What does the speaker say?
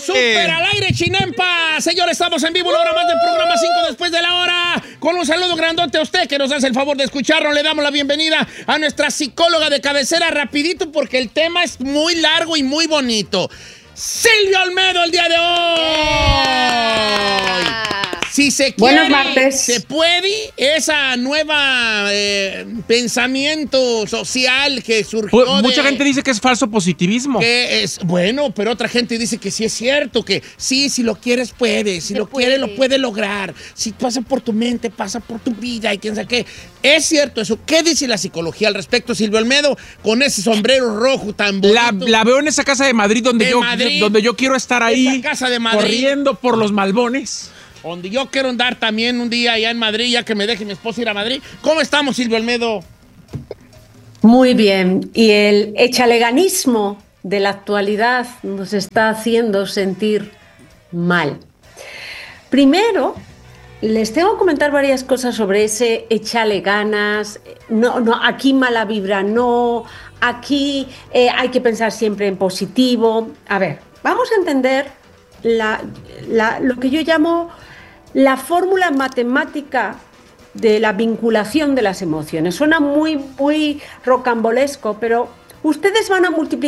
Super al aire, Chinampa. Señores, estamos en vivo una hora más del programa 5 después de la hora. Con un saludo grandote a usted que nos hace el favor de escucharnos. Le damos la bienvenida a nuestra psicóloga de cabecera rapidito porque el tema es muy largo y muy bonito. Silvia Olmedo el día de hoy. Si se quiere, se puede, esa nueva pensamiento social que surgió. Mucha gente dice que es falso positivismo. Que es bueno, pero otra gente dice que sí es cierto, que sí, si lo quieres puedes, si lo quieres lo puedes lograr, si pasa por tu mente, pasa por tu vida y quién sabe qué. Es cierto eso. ¿Qué dice la psicología al respecto, Silvia Olmedo, con ese sombrero rojo tan bonito? La veo en esa casa de Madrid donde yo quiero estar ahí, esa casa de Madrid, corriendo por los Malbones. Donde yo quiero andar también un día allá en Madrid, ya que me deje mi esposa ir a Madrid. ¿Cómo estamos, Silvia Olmedo? Muy bien. Y el echaleganismo de la actualidad nos está haciendo sentir mal. Primero, les tengo que comentar varias cosas sobre ese échale ganas. No, aquí mala vibra, no. Aquí hay que pensar siempre en positivo. A ver, vamos a entender lo que yo llamo la fórmula matemática de la vinculación de las emociones. Suena muy, muy rocambolesco, pero ustedes van a multiplicar